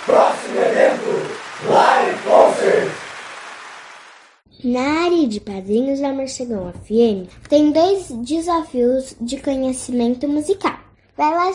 Próximo evento, Live Concert. Na área de padrinhos da Morcegão FM, tem 2 desafios de conhecimento musical. Vai lá